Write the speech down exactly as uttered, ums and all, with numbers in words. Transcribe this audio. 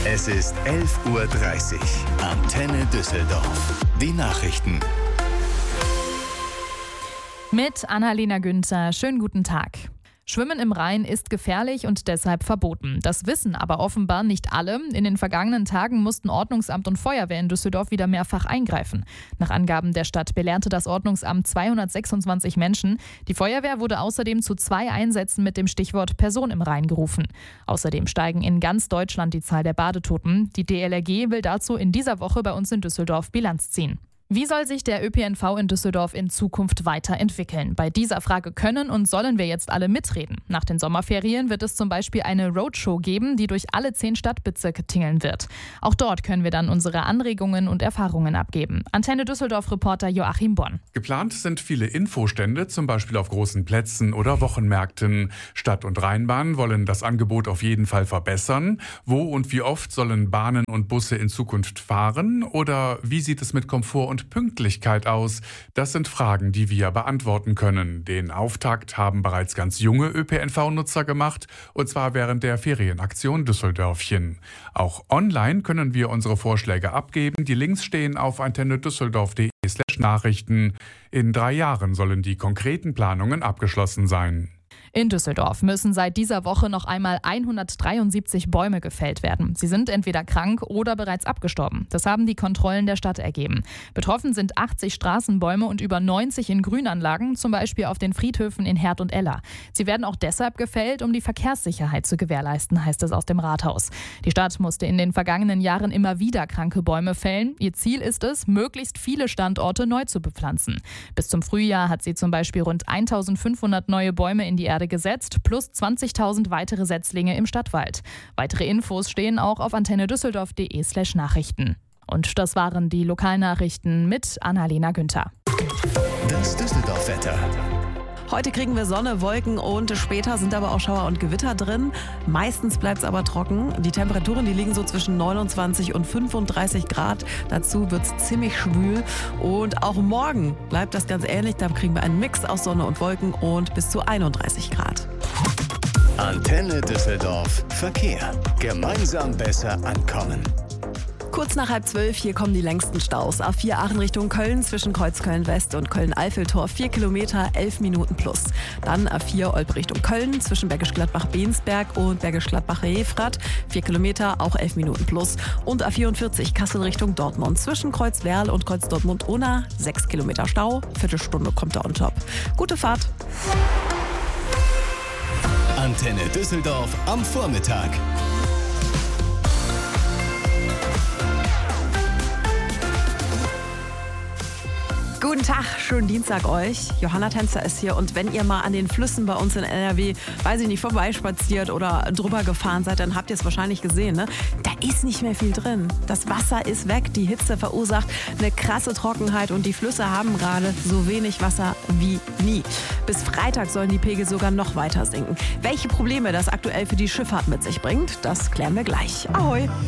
Es ist elf Uhr dreißig. Antenne Düsseldorf. Die Nachrichten. Mit Annalena Günther. Schönen guten Tag. Schwimmen im Rhein ist gefährlich und deshalb verboten. Das wissen aber offenbar nicht alle. In den vergangenen Tagen mussten Ordnungsamt und Feuerwehr in Düsseldorf wieder mehrfach eingreifen. Nach Angaben der Stadt belehrte das Ordnungsamt zweihundertsechsundzwanzig Menschen. Die Feuerwehr wurde außerdem zu zwei Einsätzen mit dem Stichwort Person im Rhein gerufen. Außerdem steigen in ganz Deutschland die Zahl der Badetoten. Die D L R G will dazu in dieser Woche bei uns in Düsseldorf Bilanz ziehen. Wie soll sich der Ö P N V in Düsseldorf in Zukunft weiterentwickeln? Bei dieser Frage können und sollen wir jetzt alle mitreden. Nach den Sommerferien wird es zum Beispiel eine Roadshow geben, die durch alle zehn Stadtbezirke tingeln wird. Auch dort können wir dann unsere Anregungen und Erfahrungen abgeben. Antenne Düsseldorf-Reporter Joachim Bonn. Geplant sind viele Infostände, zum Beispiel auf großen Plätzen oder Wochenmärkten. Stadt- und Rheinbahn wollen das Angebot auf jeden Fall verbessern. Wo und wie oft sollen Bahnen und Busse in Zukunft fahren? Oder wie sieht es mit Komfort und Pünktlichkeit aus? Das sind Fragen, die wir beantworten können. Den Auftakt haben bereits ganz junge Ö P N V-Nutzer gemacht, und zwar während der Ferienaktion Düsseldörfchen. Auch online können wir unsere Vorschläge abgeben. Die Links stehen auf antenne düsseldorf punkt de slash Nachrichten. In drei Jahren sollen die konkreten Planungen abgeschlossen sein. In Düsseldorf müssen seit dieser Woche noch einmal hundertdreiundsiebzig Bäume gefällt werden. Sie sind entweder krank oder bereits abgestorben. Das haben die Kontrollen der Stadt ergeben. Betroffen sind achtzig Straßenbäume und über neunzig in Grünanlagen, zum Beispiel auf den Friedhöfen in Herd und Eller. Sie werden auch deshalb gefällt, um die Verkehrssicherheit zu gewährleisten, heißt es aus dem Rathaus. Die Stadt musste in den vergangenen Jahren immer wieder kranke Bäume fällen. Ihr Ziel ist es, möglichst viele Standorte neu zu bepflanzen. Bis zum Frühjahr hat sie zum Beispiel rund eintausendfünfhundert neue Bäume in die Erde gesetzt, plus zwanzigtausend weitere Setzlinge im Stadtwald. Weitere Infos stehen auch auf antenne düsseldorf punkt de slash Nachrichten. Und das waren die Lokalnachrichten mit Annalena Günther. Das Düsseldorf-Wetter. Heute kriegen wir Sonne, Wolken und später sind aber auch Schauer und Gewitter drin. Meistens bleibt es aber trocken. Die Temperaturen, die liegen so zwischen neunundzwanzig und fünfunddreißig Grad. Dazu wird es ziemlich schwül. Und auch morgen bleibt das ganz ähnlich. Da kriegen wir einen Mix aus Sonne und Wolken und bis zu einunddreißig Grad. Antenne Düsseldorf Verkehr. Gemeinsam besser ankommen. Kurz nach halb zwölf, hier kommen die längsten Staus. A vier Aachen Richtung Köln zwischen Kreuzköln-West und Köln-Eiffeltor vier Kilometer, elf Minuten plus. Dann A vier Olpe Richtung Köln zwischen Bergisch Gladbach-Bensberg und Bergisch Gladbach-Refrath vier Kilometer, auch elf Minuten plus. Und A vierundvierzig Kassel Richtung Dortmund zwischen Kreuzwerl und Kreuz-Dortmund-Unna sechs Kilometer Stau. Viertelstunde kommt da on top. Gute Fahrt. Antenne Düsseldorf am Vormittag. Guten Tag, schönen Dienstag euch. Johanna Tänzer ist hier und wenn ihr mal an den Flüssen bei uns in N R W, weiß ich nicht, vorbeispaziert oder drüber gefahren seid, dann habt ihr es wahrscheinlich gesehen, ne? Da ist nicht mehr viel drin. Das Wasser ist weg, die Hitze verursacht eine krasse Trockenheit und die Flüsse haben gerade so wenig Wasser wie nie. Bis Freitag sollen die Pegel sogar noch weiter sinken. Welche Probleme das aktuell für die Schifffahrt mit sich bringt, das klären wir gleich. Ahoi!